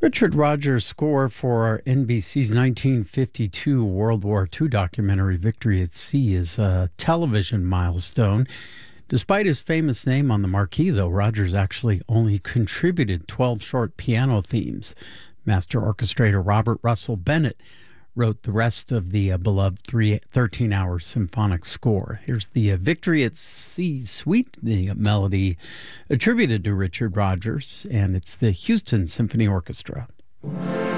Richard Rodgers' score for NBC's 1952 World War II documentary Victory at Sea is a television milestone. Despite his famous name on the marquee, though, Rodgers actually only contributed 12 short piano themes. Master orchestrator Robert Russell Bennett wrote the rest of the beloved 13-hour symphonic score. Here's the Victory at Sea Suite, the melody attributed to Richard Rodgers, and it's the Houston Symphony Orchestra.